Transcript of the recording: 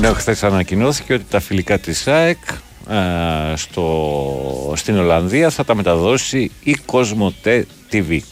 Ενώ χθες ανακοινώθηκε ότι τα φιλικά της ΑΕΚ στην Ολλανδία θα τα μεταδώσει η Κοσμοτέ TV.